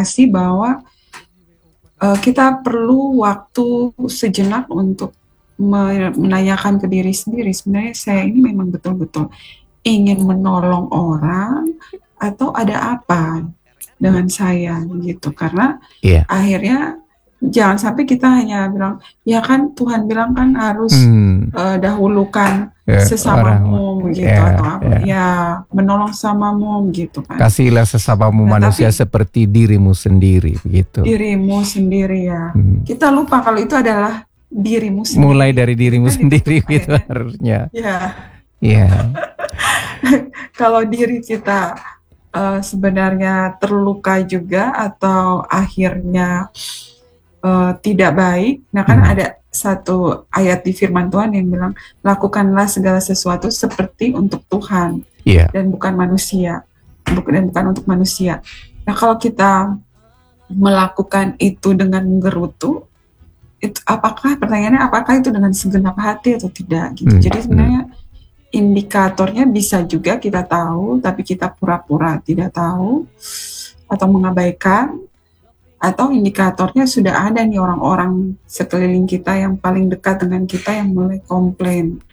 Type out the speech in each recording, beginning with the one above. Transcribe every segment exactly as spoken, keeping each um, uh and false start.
kasih bahwa uh, kita perlu waktu sejenak untuk menanyakan ke diri sendiri, sebenarnya saya ini memang betul-betul ingin menolong orang atau ada apa dengan saya gitu. Karena yeah. akhirnya jangan sampai kita hanya bilang, ya kan Tuhan bilang kan harus hmm. uh, dahulukan yeah, sesamamu orang, gitu yeah, atau apa yeah. ya menolong samamu gitu kan. Kasihlah sesamamu nah, manusia seperti dirimu sendiri gitu. Dirimu sendiri ya. Hmm. Kita lupa kalau itu adalah dirimu sendiri. Mulai dari dirimu sendiri gitu harusnya. Ya. Iya. Kalau diri kita uh, sebenarnya terluka juga atau akhirnya uh, tidak baik, nah kan hmm. ada satu ayat di firman Tuhan yang bilang, lakukanlah segala sesuatu seperti untuk Tuhan yeah. dan bukan manusia, bukan dan bukan untuk manusia. Nah kalau kita melakukan itu dengan menggerutu, itu apakah pertanyaannya apakah itu dengan segenap hati atau tidak gitu. Hmm. Jadi sebenarnya indikatornya bisa juga kita tahu tapi kita pura-pura tidak tahu atau mengabaikan, atau indikatornya sudah ada nih orang-orang sekeliling kita yang paling dekat dengan kita yang mulai komplain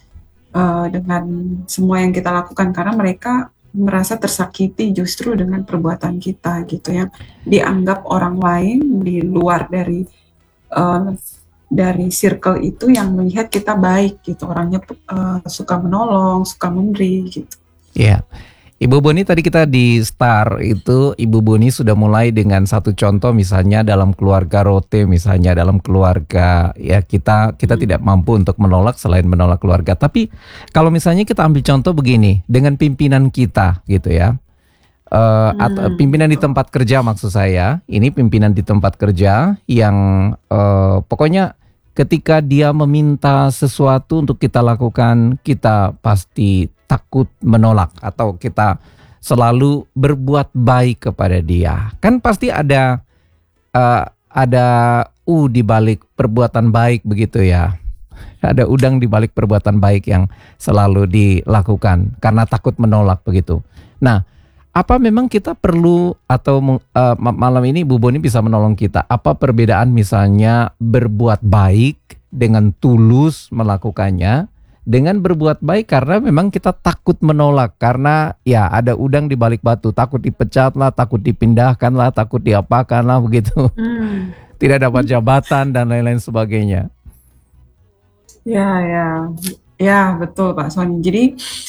uh, dengan semua yang kita lakukan karena mereka merasa tersakiti justru dengan perbuatan kita gitu ya, dianggap orang lain di luar dari Uh, dari circle itu yang melihat kita baik gitu, orangnya uh, suka menolong, suka memberi gitu. Iya, Ibu Boni tadi kita di Star itu Ibu Boni sudah mulai dengan satu contoh misalnya dalam keluarga Rote misalnya dalam keluarga ya kita kita hmm. tidak mampu untuk menolak selain menolak keluarga. Tapi kalau misalnya kita ambil contoh begini dengan pimpinan kita gitu ya. Uh, hmm. atau pimpinan di tempat kerja maksud saya, ini pimpinan di tempat kerja yang uh, pokoknya ketika dia meminta sesuatu untuk kita lakukan, kita pasti takut menolak atau kita selalu berbuat baik kepada dia. Kan pasti ada uh, ada u di balik perbuatan baik begitu ya. Ada udang di balik perbuatan baik yang selalu dilakukan karena takut menolak begitu. Nah, apa memang kita perlu atau uh, malam ini Bu Boni bisa menolong kita? Apa perbedaan misalnya berbuat baik dengan tulus melakukannya dengan berbuat baik karena memang kita takut menolak karena ya ada udang di balik batu, takut dipecat lah, takut dipindahkan lah, takut diapakan lah begitu, hmm. tidak dapat jabatan dan lain-lain sebagainya. Ya ya ya betul Pak Sony. Jadi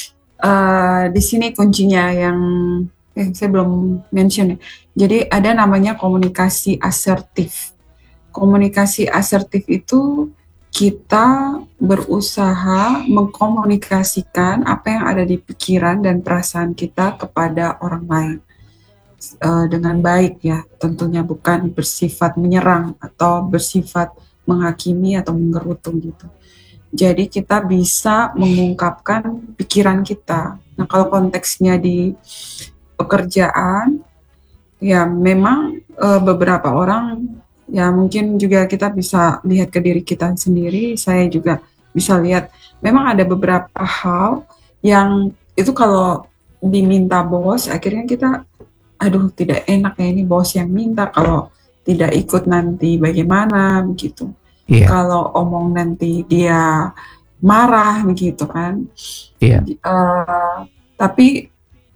Uh, di sini kuncinya yang eh, saya belum mention ya. Jadi ada namanya komunikasi asertif. Komunikasi asertif itu kita berusaha mengkomunikasikan apa yang ada di pikiran dan perasaan kita kepada orang lain uh, dengan baik ya. Tentunya bukan bersifat menyerang atau bersifat menghakimi atau menggerutu gitu. Jadi kita bisa mengungkapkan pikiran kita. Nah kalau konteksnya di pekerjaan, ya memang e, beberapa orang, ya mungkin juga kita bisa lihat ke diri kita sendiri, saya juga bisa lihat, memang ada beberapa hal yang itu kalau diminta bos, akhirnya kita, aduh tidak enak ya ini bos yang minta, kalau tidak ikut nanti bagaimana, begitu. Yeah. Kalau omong nanti dia marah begitu kan. Yeah. Uh, tapi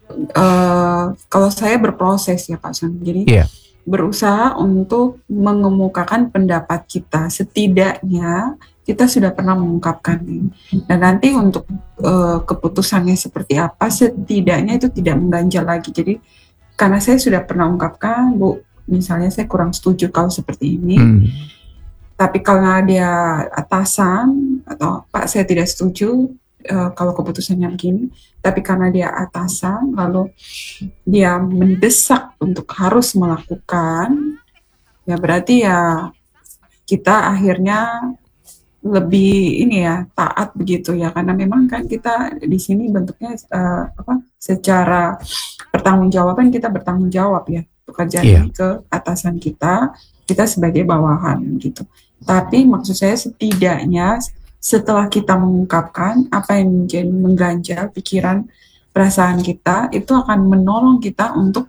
uh, kalau saya berproses ya Pak Son, jadi yeah. berusaha untuk mengemukakan pendapat kita. Setidaknya kita sudah pernah mengungkapkan ini. Dan nanti untuk uh, keputusannya seperti apa, setidaknya itu tidak mengganjal lagi. Jadi karena saya sudah pernah ungkapkan, Bu, misalnya saya kurang setuju kalau seperti ini. Hmm. Tapi karena dia atasan atau Pak saya tidak setuju uh, kalau keputusannya begini, tapi karena dia atasan lalu dia mendesak untuk harus melakukan, ya berarti ya kita akhirnya lebih ini ya taat begitu ya, karena memang kan kita di sini bentuknya uh, apa secara pertanggungjawaban kita bertanggung jawab ya pekerjaan yeah. ke atasan kita, kita sebagai bawahan gitu. Tapi maksud saya setidaknya setelah kita mengungkapkan apa yang menjadi mengganjal pikiran perasaan kita, itu akan menolong kita untuk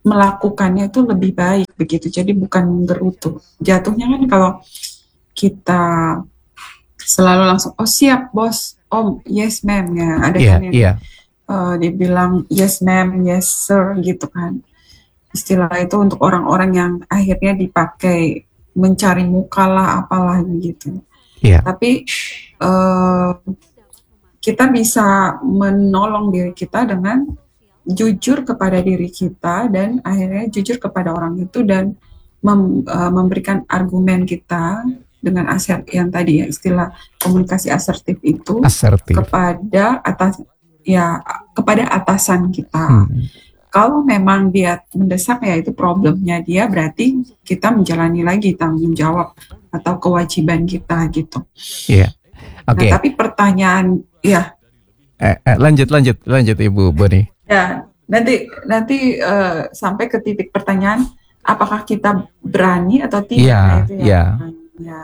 melakukannya itu lebih baik begitu. Jadi bukan gerutu. Jatuhnya kan kalau kita selalu langsung, oh siap bos, oh yes ma'am, ya ada Iya, kan yang iya. uh, dibilang yes ma'am, yes sir gitu kan. Istilah itu untuk orang-orang yang akhirnya dipakai mencari muka lah apalah gitu. Iya. Tapi uh, kita bisa menolong diri kita dengan jujur kepada diri kita dan akhirnya jujur kepada orang itu dan mem, uh, memberikan argumen kita dengan aser yang tadi ya istilah komunikasi asertif itu Asertif. kepada atas ya kepada atasan kita. Hmm. Kalau memang dia mendesak ya itu problemnya dia, berarti kita menjalani lagi tanggung jawab atau kewajiban kita gitu. Iya. Oke. Okay. Nah, tapi pertanyaan ya. Eh, eh, lanjut lanjut lanjut Ibu Boni. Ya, nanti nanti uh, sampai ke titik pertanyaan apakah kita berani atau tidak. Iya, nah, itu ya. Iya. Ya.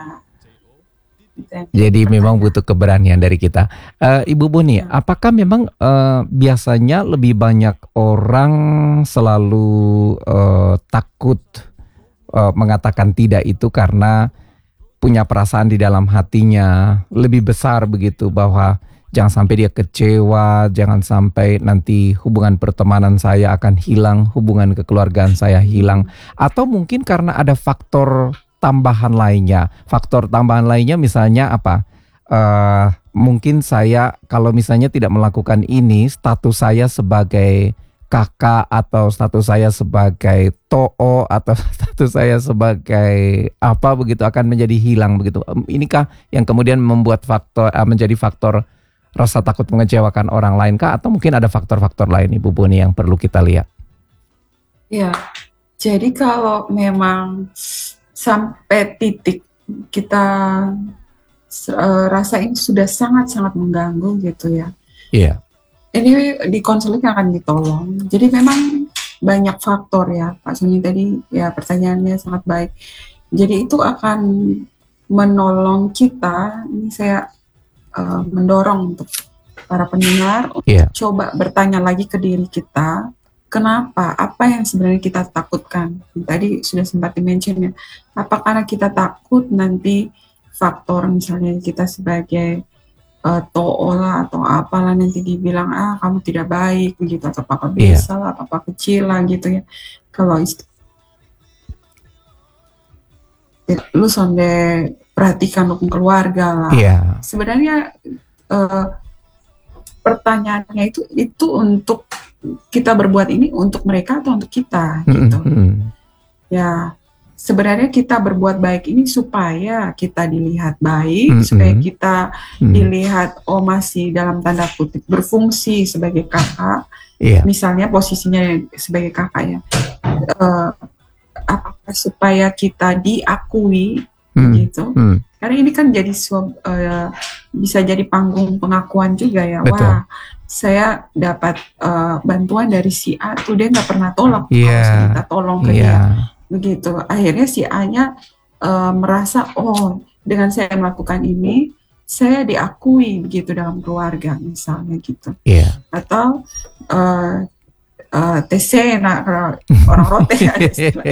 Jadi memang butuh keberanian dari kita. Uh, Ibu Boni, ya. Apakah memang uh, biasanya lebih banyak orang selalu uh, takut uh, mengatakan tidak itu karena punya perasaan di dalam hatinya lebih besar begitu bahwa jangan sampai dia kecewa, jangan sampai nanti hubungan pertemanan saya akan hilang, hubungan kekeluargaan saya hilang. Atau mungkin karena ada faktor tambahan lainnya. Faktor tambahan lainnya misalnya apa? Uh, mungkin saya kalau misalnya tidak melakukan ini, status saya sebagai kakak atau status saya sebagai to'o atau status saya sebagai apa begitu akan menjadi hilang begitu. Inikah yang kemudian membuat faktor uh, menjadi faktor rasa takut mengecewakan orang lain kah? Atau mungkin ada faktor-faktor lain Ibu Boni yang perlu kita lihat? Ya, jadi kalau memang sampai titik kita uh, rasa ini sudah sangat-sangat mengganggu gitu ya. Iya. Ini di konseling akan ditolong. Jadi memang banyak faktor ya, Pak Sony tadi ya pertanyaannya sangat baik. Jadi itu akan menolong kita. Ini saya Uh, mendorong untuk para pendengar untuk yeah. coba bertanya lagi ke diri kita, kenapa, apa yang sebenarnya kita takutkan. Tadi sudah sempat di-mention ya, apa karena kita takut nanti faktor misalnya kita sebagai uh, to'o lah atau apalah nanti dibilang ah kamu tidak baik begitu atau apa biasa yeah. lah, apa kecil lah gitu ya. Kalau ist- lu sonde perhatikan dukung keluarga lah. Yeah. Sebenarnya uh, pertanyaannya itu itu untuk kita berbuat ini untuk mereka atau untuk kita gitu. Mm-hmm. Ya, sebenarnya kita berbuat baik ini supaya kita dilihat baik, mm-hmm. supaya kita mm-hmm. dilihat oh masih dalam tanda kutip berfungsi sebagai kakak. Yeah. Misalnya posisinya sebagai kakak ya. Uh, apakah supaya kita diakui Hmm, gitu, hmm. karena ini kan jadi suap, uh, bisa jadi panggung pengakuan juga ya. Betul. Wah, saya dapat uh, bantuan dari si A tuh dia nggak pernah tolong, yeah. kalau saya minta tolong ke yeah. dia, begitu. Akhirnya si A-nya uh, merasa oh dengan saya melakukan ini saya diakui begitu dalam keluarga misalnya gitu, yeah. atau uh, uh, T C nah orang rote ada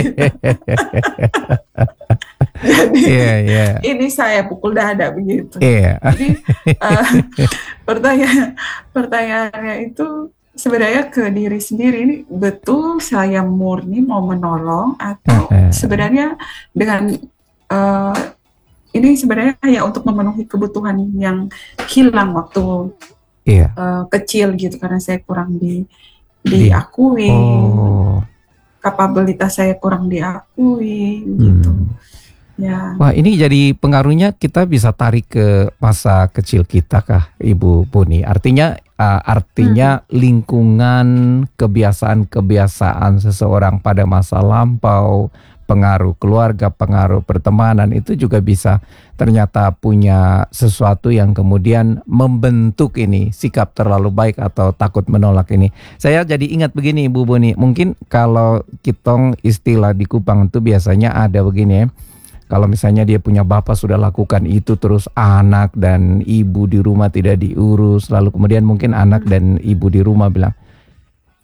Jadi yeah, yeah. ini saya pukul dada begitu. Yeah. Jadi uh, pertanyaan pertanyaannya itu sebenarnya ke diri sendiri, ini betul saya murni mau menolong atau uh-huh. sebenarnya dengan uh, ini sebenarnya hanya untuk memenuhi kebutuhan yang hilang waktu yeah. uh, kecil gitu karena saya kurang di diakui, oh. kapabilitas saya kurang diakui gitu. Hmm. Ya. Wah, ini jadi pengaruhnya kita bisa tarik ke masa kecil kita kah, Ibu Boni? Artinya uh, artinya hmm. lingkungan, kebiasaan-kebiasaan seseorang pada masa lampau, pengaruh keluarga, pengaruh pertemanan itu juga bisa ternyata punya sesuatu yang kemudian membentuk ini sikap terlalu baik atau takut menolak ini. Saya jadi ingat begini Ibu Boni, mungkin kalau kitong istilah di Kupang itu biasanya ada begini ya. Kalau misalnya dia punya bapak sudah lakukan itu terus anak dan ibu di rumah tidak diurus, lalu kemudian mungkin anak dan ibu di rumah bilang,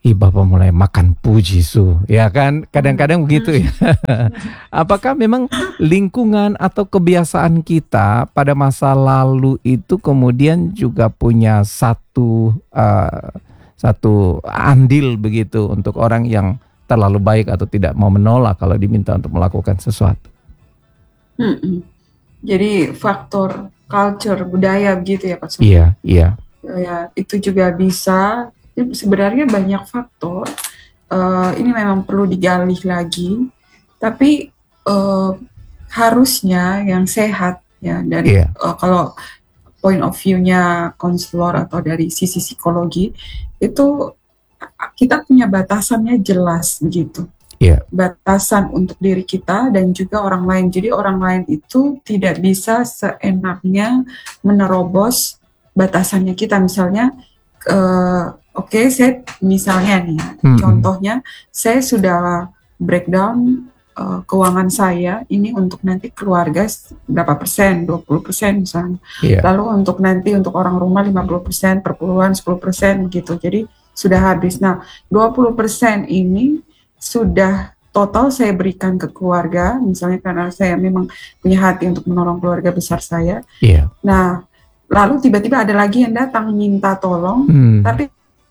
Ih, Bapak mulai makan puji su, ya kan? Kadang-kadang begitu ya. Apakah memang lingkungan atau kebiasaan kita pada masa lalu itu kemudian juga punya satu uh, satu andil begitu untuk orang yang terlalu baik atau tidak mau menolak kalau diminta untuk melakukan sesuatu? Mm-mm. Jadi faktor culture budaya begitu ya Pak Sony. Iya, iya. Ya, itu juga bisa. Sebenarnya banyak faktor, uh, ini memang perlu digali lagi, tapi uh, harusnya yang sehat ya dari Iya. uh, kalau point of view-nya konselor atau dari sisi psikologi itu kita punya batasannya jelas begitu. Iya. Batasan untuk diri kita dan juga orang lain. Jadi orang lain itu tidak bisa seenaknya menerobos batasannya kita. Misalnya uh, oke, okay, saya misalnya nih, hmm. contohnya, saya sudah breakdown uh, keuangan saya ini untuk nanti keluarga berapa persen, dua puluh persen misalnya. Yeah. Lalu untuk nanti untuk orang rumah lima puluh persen, perpuluhan sepuluh persen gitu. Jadi sudah habis. Nah, dua puluh persen ini sudah total saya berikan ke keluarga, misalnya karena saya memang punya hati untuk menolong keluarga besar saya. Yeah. Nah, lalu tiba-tiba ada lagi yang datang minta tolong, hmm. tapi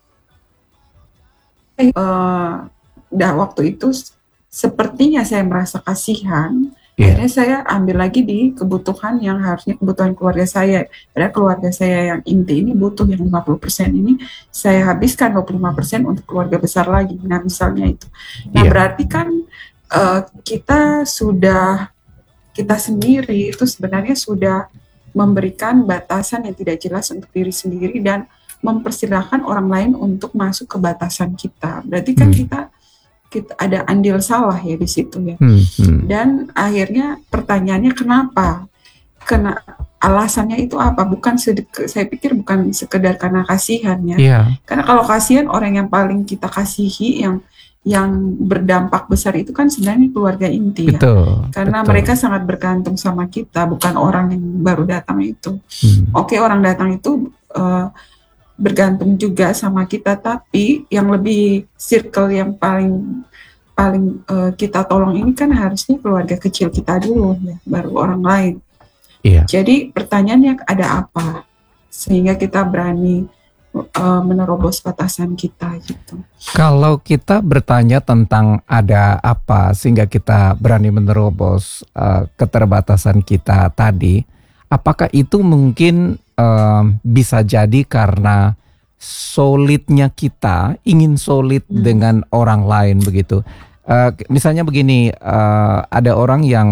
Uh, dah waktu itu sepertinya saya merasa kasihan, yeah. akhirnya saya ambil lagi di kebutuhan yang harusnya kebutuhan keluarga saya. Padahal keluarga saya yang inti ini butuh yang lima puluh persen ini, saya habiskan dua puluh lima persen untuk keluarga besar lagi. Nah misalnya itu. Nah yeah. berarti kan uh, kita sudah, kita sendiri itu sebenarnya sudah memberikan batasan yang tidak jelas untuk diri sendiri dan mempersilahkan orang lain untuk masuk ke batasan kita. Berarti kan hmm. kita kita ada andil salah ya di situ ya. Hmm. Hmm. Dan akhirnya pertanyaannya kenapa? Kena alasannya itu apa? Bukan sedek, saya pikir bukan sekedar karena kasihan ya. Yeah. Karena kalau kasihan orang yang paling kita kasihi yang yang berdampak besar itu kan sebenarnya keluarga inti ya. Betul, karena betul. Mereka sangat bergantung sama kita, bukan orang yang baru datang itu. Hmm. Oke, orang datang itu uh, bergantung juga sama kita, tapi yang lebih circle yang paling paling uh, kita tolong ini kan harusnya keluarga kecil kita dulu ya, baru orang lain. Iya. Jadi pertanyaannya ada apa sehingga kita berani uh, menerobos batasan kita gitu. Kalau kita bertanya tentang ada apa sehingga kita berani menerobos uh, keterbatasan kita tadi, apakah itu mungkin Uh, bisa jadi karena solidnya kita ingin solid hmm. dengan orang lain begitu. Uh, misalnya begini, uh, ada orang yang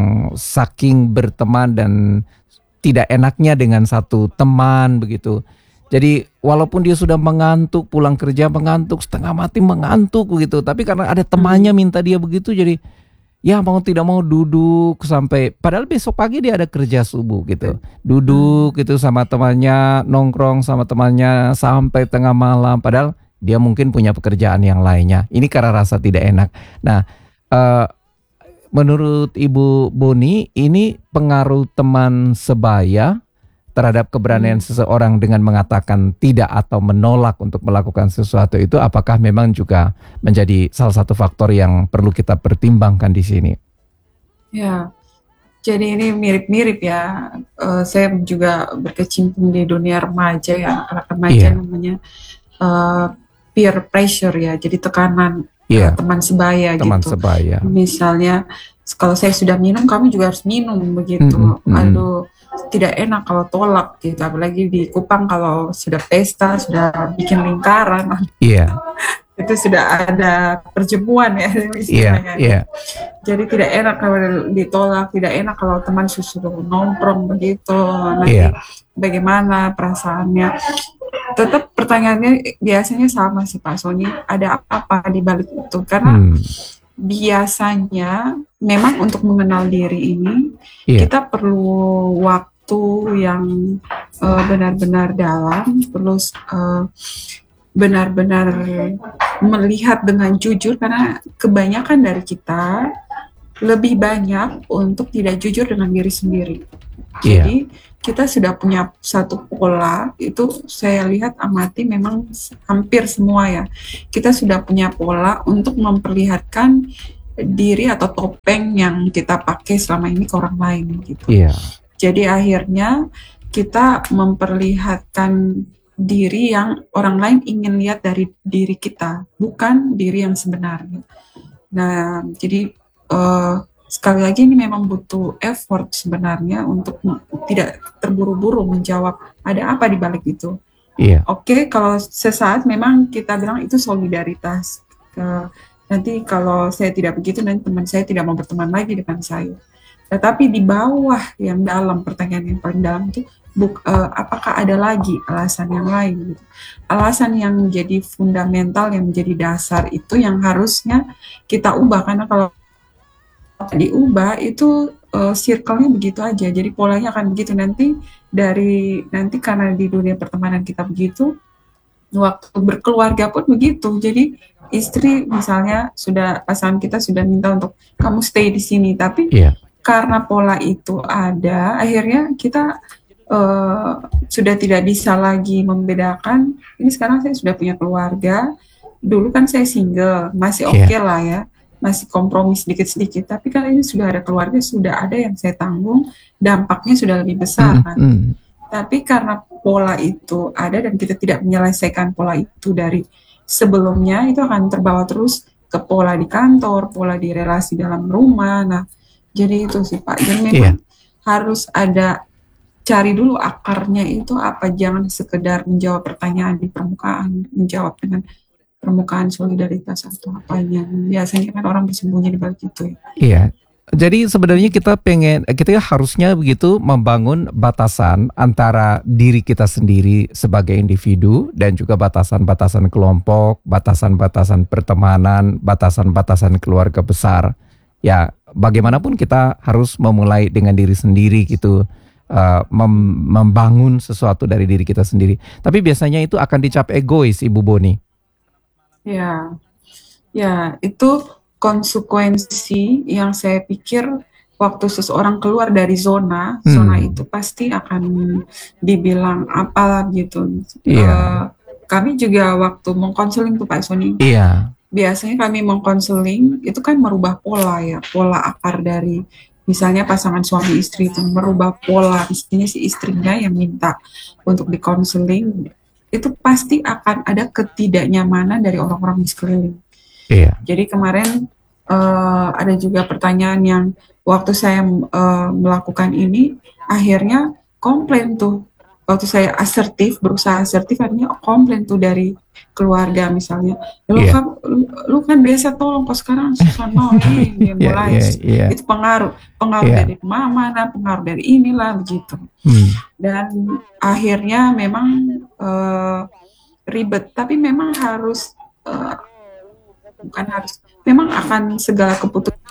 saking berteman dan tidak enaknya dengan satu teman begitu. Jadi walaupun dia sudah mengantuk, pulang kerja mengantuk, setengah mati mengantuk begitu, tapi karena ada temannya minta dia begitu, jadi ya mau tidak mau duduk sampai, padahal besok pagi dia ada kerja subuh gitu. Duduk gitu sama temannya, nongkrong sama temannya sampai tengah malam. Padahal dia mungkin punya pekerjaan yang lainnya. Ini karena rasa tidak enak. Nah, uh, menurut Ibu Boni, ini pengaruh teman sebaya terhadap keberanian hmm. seseorang dengan mengatakan tidak atau menolak untuk melakukan sesuatu itu, apakah memang juga menjadi salah satu faktor yang perlu kita pertimbangkan di sini? Ya, jadi ini mirip-mirip ya. Uh, saya juga berkecimpung di dunia remaja ya, anak remaja yeah. namanya uh, peer pressure ya, jadi tekanan yeah. uh, teman sebaya teman gitu. Sebaya. Misalnya kalau saya sudah minum, kamu juga harus minum begitu. Mm-hmm. Aduh, tidak enak kalau tolak gitu, apalagi di Kupang kalau sudah pesta, sudah bikin lingkaran, yeah. itu sudah ada perjemuan ya istilahnya. Yeah, yeah. Jadi tidak enak kalau ditolak, tidak enak kalau teman suruh nongkrong begitu. Nanti yeah. bagaimana perasaannya? Tetap pertanyaannya biasanya sama sih Pak Sony, ada apa di balik itu? Karena hmm. biasanya memang untuk mengenal diri ini yeah. kita perlu waktu yang uh, benar-benar dalam, perlu uh, benar-benar melihat dengan jujur, karena kebanyakan dari kita lebih banyak untuk tidak jujur dengan diri sendiri. Iya. Jadi kita sudah punya satu pola, itu saya lihat amati memang hampir semua ya. Kita sudah punya pola untuk memperlihatkan diri atau topeng yang kita pakai selama ini ke orang lain gitu. Iya. Jadi akhirnya kita memperlihatkan diri yang orang lain ingin lihat dari diri kita, bukan diri yang sebenarnya. Nah, jadi uh, sekali lagi ini memang butuh effort sebenarnya untuk tidak terburu-buru menjawab ada apa di balik itu. Iya. Oke, kalau sesaat memang kita bilang itu solidaritas. Uh, nanti kalau saya tidak begitu, nanti teman saya tidak mau berteman lagi dengan saya. Tetapi di bawah yang dalam, pertanyaan yang paling dalam itu, buk, uh, apakah ada lagi alasan yang lain? Gitu. Alasan yang menjadi fundamental, yang menjadi dasar itu yang harusnya kita ubah, karena kalau diubah itu uh, circle-nya begitu aja, jadi polanya akan begitu nanti dari nanti karena di dunia pertemanan kita begitu, waktu berkeluarga pun begitu. Jadi istri misalnya sudah pasangan kita sudah minta untuk kamu stay di sini, tapi yeah. karena pola itu ada, akhirnya kita uh, sudah tidak bisa lagi membedakan. Ini sekarang saya sudah punya keluarga, dulu kan saya single, masih oke okay yeah. lah ya, masih kompromi sedikit-sedikit. Tapi kan ini sudah ada keluarga, sudah ada yang saya tanggung, dampaknya sudah lebih besar kan. Mm-hmm. Tapi karena pola itu ada dan kita tidak menyelesaikan pola itu dari sebelumnya, itu akan terbawa terus ke pola di kantor, pola di relasi dalam rumah. Nah, jadi itu sih Pak. Jadi memang yeah. harus ada, cari dulu akarnya itu apa. Jangan sekedar menjawab pertanyaan di permukaan, menjawab dengan permukaan solidaritas atau apanya. Biasanya kan orang bersembunyi di balik itu ya. Iya. Yeah. Jadi sebenarnya kita pengen, kita harusnya begitu membangun batasan antara diri kita sendiri sebagai individu dan juga batasan-batasan kelompok, batasan-batasan pertemanan, batasan-batasan keluarga besar. Ya, bagaimanapun kita harus memulai dengan diri sendiri gitu, uh, mem- membangun sesuatu dari diri kita sendiri. Tapi biasanya itu akan dicap egois, Ibu Boni. Ya, ya itu konsekuensi yang saya pikir waktu seseorang keluar dari zona, hmm. zona itu pasti akan dibilang apa gitu. Iya. Uh, kami juga waktu mengkonseling tuh Pak Sony. Iya. Biasanya kami mengkonseling itu kan merubah pola ya, pola akar dari misalnya pasangan suami istri itu merubah pola, misalnya si istrinya yang minta untuk dikonseling, itu pasti akan ada ketidaknyamanan dari orang-orang di sekeliling. Iya. Jadi kemarin uh, ada juga pertanyaan yang waktu saya uh, melakukan ini, akhirnya komplain tuh. Waktu saya asertif, berusaha asertif, akhirnya komplain tuh dari keluarga misalnya. Lu, yeah. kan, lu, lu kan biasa tolong, kok sekarang susah nolongin. Dia mulai, yeah, yeah, yeah. itu pengaruh. Pengaruh yeah. dari mama, nah, pengaruh dari inilah, begitu. Hmm. Dan akhirnya memang uh, ribet, tapi memang harus... Uh, bukan harus, memang akan segala keputusan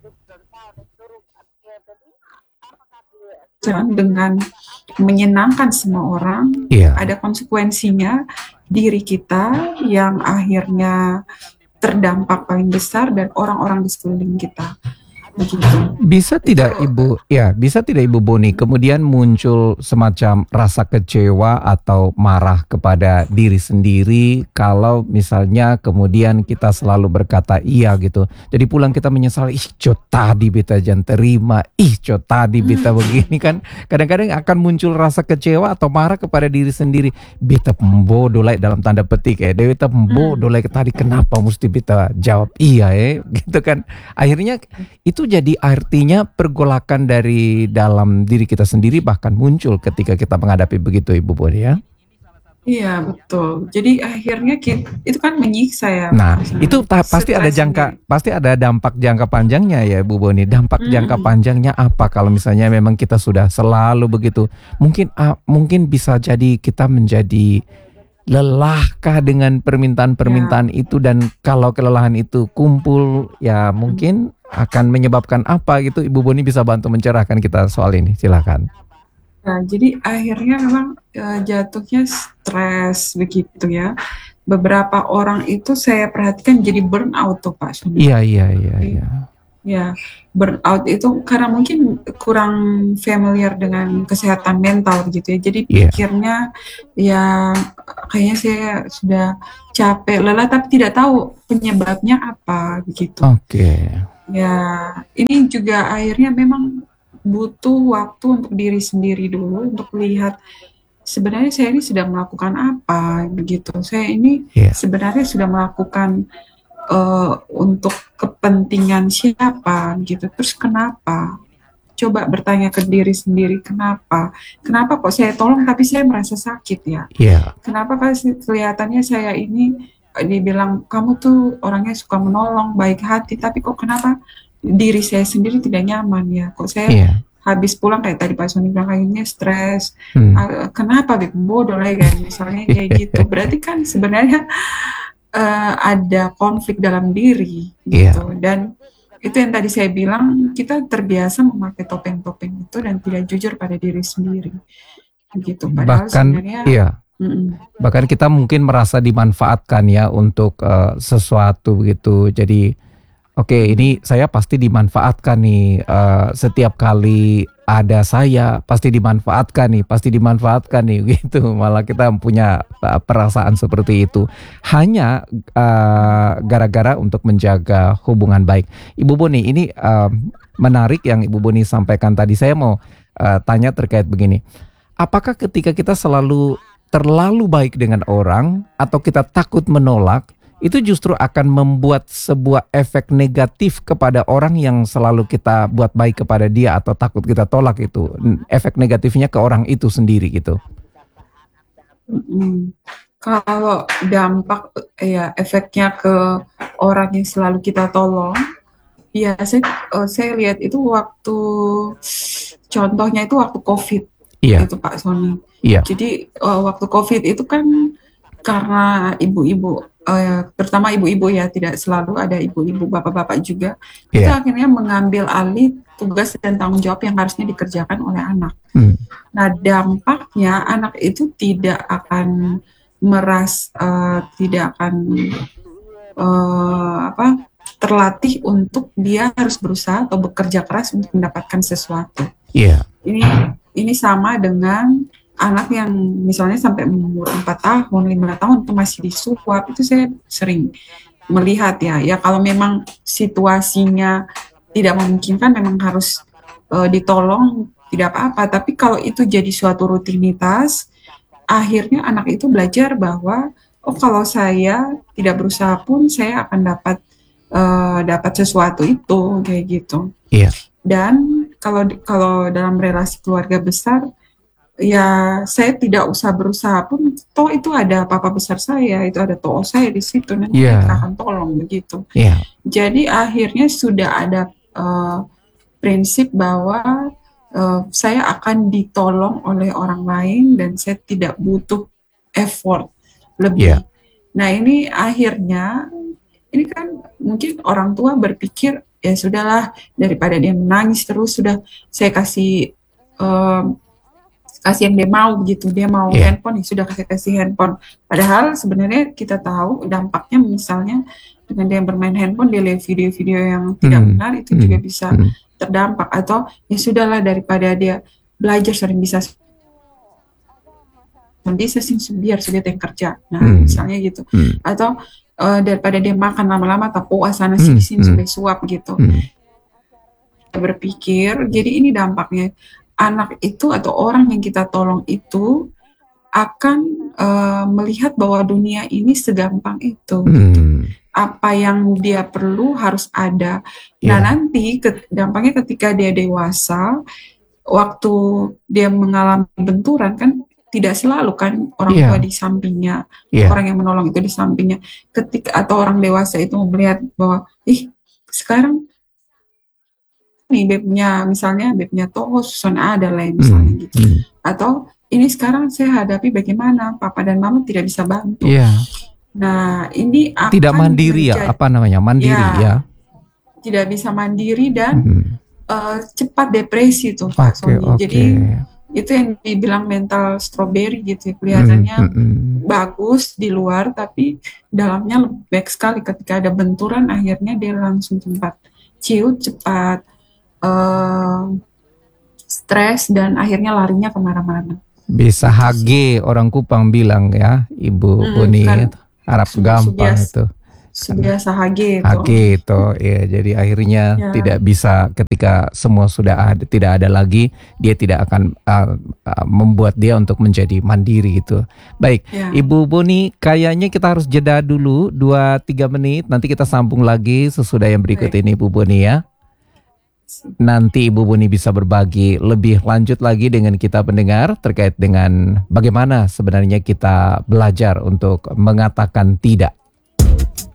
dengan menyenangkan semua orang, yeah. ada konsekuensinya diri kita yang akhirnya terdampak paling besar dan orang-orang di sekeliling kita. Begitu. Bisa tidak Ibu, ya bisa tidak Ibu Boni kemudian muncul semacam rasa kecewa atau marah kepada diri sendiri kalau misalnya kemudian kita selalu berkata iya gitu. Jadi pulang kita menyesal, ih cot tadi beta jangan terima, ih cot tadi beta begini kan. Kadang-kadang akan muncul rasa kecewa atau marah kepada diri sendiri. Beta pembodoh lah dalam tanda petik ya. Beta pembodoh lah tadi kenapa mesti beta jawab iya ya gitu kan. Akhirnya itu jadi artinya pergolakan dari dalam diri kita sendiri bahkan muncul ketika kita menghadapi begitu Ibu Boni ya. Iya betul. Jadi akhirnya kita, itu kan menyiksa ya. Nah itu ta- pasti ada jangka, sendiri. pasti ada dampak jangka panjangnya ya Ibu Boni. Dampak hmm. jangka panjangnya apa kalau misalnya memang kita sudah selalu begitu? Mungkin uh, mungkin bisa jadi kita menjadi lelahkah dengan permintaan-permintaan ya. itu, dan kalau kelelahan itu kumpul ya mungkin akan menyebabkan apa gitu. Ibu Boni bisa bantu mencerahkan kita soal ini, silakan. Nah, jadi akhirnya memang uh, jatuhnya stres begitu ya. Beberapa orang itu saya perhatikan jadi burnout tuh Pak. Iya iya iya. iya. Ya, burnout itu karena mungkin kurang familiar dengan kesehatan mental gitu ya. Jadi Iya. pikirnya ya kayaknya saya sudah capek, lelah, tapi tidak tahu penyebabnya apa gitu. Oke. Ya, ini juga akhirnya memang butuh waktu untuk diri sendiri dulu untuk lihat sebenarnya saya ini sudah melakukan apa begitu. Saya ini Iya. sebenarnya sudah melakukan eh, untuk kepentingan siapa gitu. Terus kenapa? Coba bertanya ke diri sendiri kenapa? Kenapa kok saya tolong tapi saya merasa sakit ya? Iya. Kenapa kasih kelihatannya saya ini eh, dibilang kamu tuh orangnya suka menolong, baik hati, tapi kok kenapa diri saya sendiri tidak nyaman ya? Kok saya Iya. habis pulang kayak tadi Pak Sony bilang kayaknya stres. Hmm. Ah, kenapa Beb? Bodoh lah kan misalnya kayak gitu. Berarti kan sebenarnya eh, ada konflik dalam diri Iya. gitu. Dan itu yang tadi saya bilang kita terbiasa memakai topeng-topeng itu dan tidak jujur pada diri sendiri gitu. Padahal Bahkan sebenarnya iya. mm-mm. Bahkan kita mungkin merasa dimanfaatkan ya untuk eh, sesuatu gitu. Jadi oke, ini saya pasti dimanfaatkan nih. eh, setiap kali ada saya pasti dimanfaatkan nih, pasti dimanfaatkan nih gitu. Malah kita punya eh, perasaan seperti itu. Hanya eh, gara-gara untuk menjaga hubungan baik. Ibu Boni, ini eh, menarik yang Ibu Boni sampaikan tadi. Saya mau eh, tanya terkait begini. Apakah ketika kita selalu terlalu baik dengan orang atau kita takut menolak, itu justru akan membuat sebuah efek negatif kepada orang yang selalu kita buat baik kepada dia atau takut kita tolak itu. Efek negatifnya ke orang itu sendiri gitu. Mm-mm. Kalau dampak ya efeknya ke orang yang selalu kita tolong, ya saya eh, saya lihat itu waktu contohnya itu waktu COVID Iya, itu Pak Sony. iya, Jadi eh, waktu COVID itu kan karena ibu-ibu, eh, terutama ibu-ibu ya, tidak selalu ada ibu-ibu, bapak-bapak juga, itu iya. akhirnya mengambil alih tugas dan tanggung jawab yang harusnya dikerjakan oleh anak. Hmm, Nah, dampaknya anak itu tidak akan meras, eh, tidak akan eh, apa terlatih untuk dia harus berusaha atau bekerja keras untuk mendapatkan sesuatu. iya, Ini ini sama dengan anak yang misalnya sampai umur empat tahun, lima tahun itu masih disuap, itu saya sering melihat ya. Ya kalau memang situasinya tidak memungkinkan memang harus eh, ditolong tidak apa-apa, tapi kalau itu jadi suatu rutinitas, akhirnya anak itu belajar bahwa oh kalau saya tidak berusaha pun saya akan dapat eh, dapat sesuatu itu kayak gitu. iya, Dan kalau kalau dalam relasi keluarga besar, ya saya tidak usah berusaha pun, toh itu ada papa besar saya, itu ada toh saya di situ, nanti mereka iya, akan tolong begitu. iya. Jadi akhirnya sudah ada eh, prinsip bahwa eh, saya akan ditolong oleh orang lain dan saya tidak butuh effort Iya. lebih. Nah ini akhirnya, ini kan mungkin orang tua berpikir ya sudahlah daripada dia menangis terus sudah saya kasih eh, kasih yang dia mau begitu, dia mau Iya. handphone ya sudah kasih kasih handphone. Padahal sebenarnya kita tahu dampaknya misalnya dengan dia bermain handphone dia lihat video-video yang tidak Hmm, benar itu juga hmm, bisa hmm. terdampak. Atau ya sudahlah daripada dia belajar sering bisa bisa sih biar sudah yang kerja. Nah Hmm, misalnya gitu. hmm, Atau eh, daripada dia makan lama-lama tak puas sana hmm, sini sini hmm, sudah suap gitu. hmm. Berpikir jadi ini dampaknya anak itu atau orang yang kita tolong itu akan eh, melihat bahwa dunia ini segampang itu gitu. Hmm, Apa yang dia perlu harus ada. Nah, iya, nanti ke- dampaknya ketika dia dewasa, waktu dia mengalami benturan kan tidak selalu kan orang tua iya, di sampingnya, iya, orang yang menolong itu di sampingnya. Ketika atau orang dewasa itu melihat bahwa ih sekarang nih bebnya misalnya bebnya toh susun A dan lain misalnya hmm, gitu. hmm. Atau ini sekarang saya hadapi bagaimana papa dan mama tidak bisa bantu. Iya. Nah, ini Tidak akan mandiri ya, menjadi apa namanya? Mandiri ya ya. tidak bisa mandiri dan Hmm. eh, cepat depresi tuh Pak Oke, Sony. oke. Jadi itu yang dibilang mental strawberry gitu ya. Hmm, Kelihatannya hmm, hmm. bagus di luar tapi dalamnya lembek sekali ketika ada benturan akhirnya dia langsung cepat ciut, cepat eh, stres, dan akhirnya larinya kemana-mana. Bisa Itu sih. H G orang Kupang bilang ya, Ibu Mm, kan Boni. Harap su- gampang subias, itu. Karena subiasa H G itu. H G itu ya, jadi akhirnya Ya, tidak bisa ketika semua sudah ada, tidak ada lagi, dia tidak akan uh, uh, membuat dia untuk menjadi mandiri gitu. Baik, ya. Ibu Boni, kayaknya kita harus jeda dulu dua tiga menit, nanti kita sambung lagi sesudah yang berikut Baik. ini Ibu Boni ya. Nanti Ibu Boni bisa berbagi lebih lanjut lagi dengan kita pendengar terkait dengan bagaimana sebenarnya kita belajar untuk mengatakan tidak.